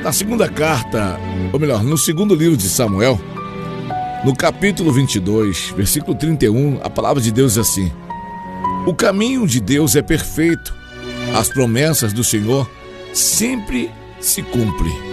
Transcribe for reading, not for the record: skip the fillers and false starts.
Na segunda carta, ou melhor, no segundo livro de Samuel, no capítulo 22, versículo 31, a palavra de Deus diz assim: o caminho de Deus é perfeito, as promessas do Senhor sempre se cumprem.